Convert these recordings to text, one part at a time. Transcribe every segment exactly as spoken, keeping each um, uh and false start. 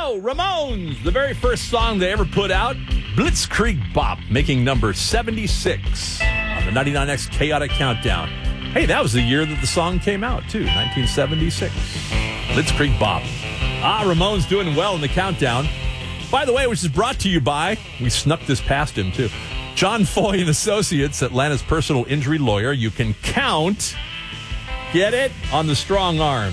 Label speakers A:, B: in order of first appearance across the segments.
A: go. Ramones, the very first song they ever put out, Blitzkrieg Bop, making number seventy-six on the ninety-nine X Chaotic Countdown. Hey, that was the year that the song came out, too, nineteen seventy-six. Blitzkrieg Bop. Ah, Ramones doing well in the countdown. By the way, which is brought to you by, we snuck this past him, too, John Foy and Associates, Atlanta's personal injury lawyer. You can count, get it, on the strong arm.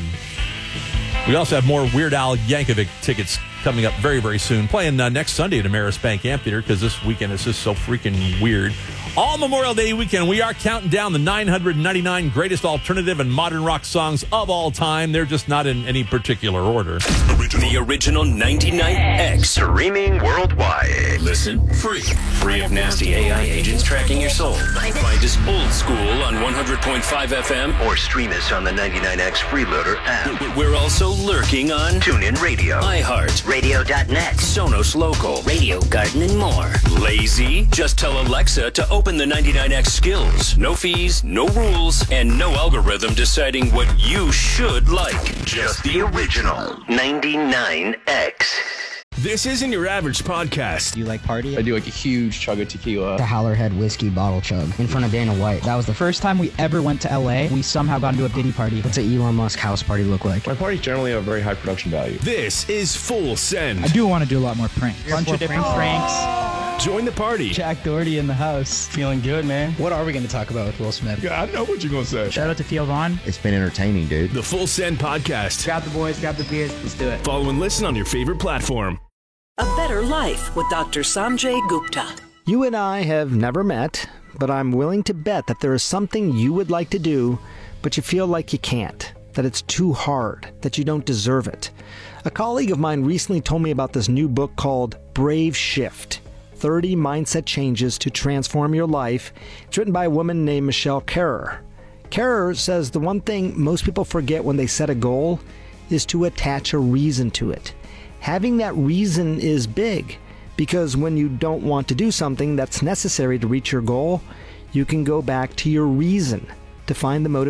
A: We also have more Weird Al Yankovic tickets coming up very, very soon. Playing uh, next Sunday at Ameris Bank Amphitheater because this weekend is just so freaking weird. All Memorial Day weekend, we are counting down the nine hundred ninety-nine greatest alternative and modern rock songs of all time. They're just not in any particular order.
B: Original. The original ninety-nine X.
C: Streaming worldwide.
B: Listen free. Free of nasty A I agents tracking your soul. Find us old school on one hundred point five F M.
C: Or stream us on the ninety-nine X Freeloader app.
B: We're also lurking on
C: TuneIn Radio,
B: iHeart,
C: Radio dot net,
B: Sonos Local,
D: Radio Garden, and more.
B: Lazy? Just tell Alexa to open the ninety-nine X skills. No fees, no rules, and no algorithm deciding what you should like.
C: Just the original ninety-nine X.
E: This isn't your average podcast.
F: Do you like party?
G: I do like a huge chug of tequila.
F: The Howlerhead whiskey bottle chug in front of Dana White. That was the first time we ever went to L A. We somehow got into a Diddy party. What's an Elon Musk house party look like?
G: My parties generally have very high production value.
E: This is Full Send.
H: I do want to do a lot more pranks. A bunch of different pranks.
E: Join the party.
F: Jack Doherty in the house. Feeling good, man. What are we going to talk about with Will Smith?
G: Yeah, I know what you're going to say.
H: Shout out to Theo Vaughn.
I: It's been entertaining, dude.
E: The Full Send Podcast.
H: Grab the boys, grab the beers. Let's do it.
E: Follow and listen on your favorite platform.
J: A Better Life with Doctor Sanjay Gupta.
K: You and I have never met, but I'm willing to bet that there is something you would like to do, but you feel like you can't, that it's too hard, that you don't deserve it. A colleague of mine recently told me about this new book called Brave Shift, thirty Mindset Changes to Transform Your Life. It's written by a woman named Michelle Kerrer. Kerrer says the one thing most people forget when they set a goal is to attach a reason to it. Having that reason is big, because when you don't want to do something that's necessary to reach your goal, you can go back to your reason to find the motivation.